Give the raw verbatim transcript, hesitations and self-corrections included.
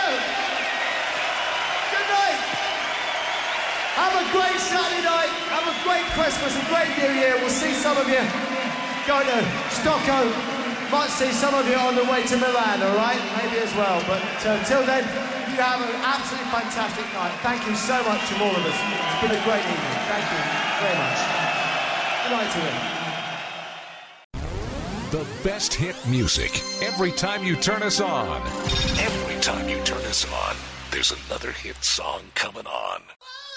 Good night. Have a great Saturday night. Have a great Christmas, a great New Year. We'll see some of you going to Stockholm. Might see some of you on the way to Milan, all right? Maybe as well. But uh, till then, you have an absolutely fantastic night. Thank you so much from all of us. It's been a great evening. Thank you very much. Good night to you. The best hit music every time you turn us on. Every time you turn us on, there's another hit song coming on.